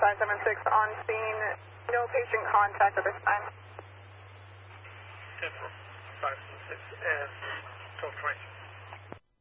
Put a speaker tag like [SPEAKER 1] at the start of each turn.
[SPEAKER 1] 576 on scene. No patient contact at this time.
[SPEAKER 2] 10-4, 576 and 1220.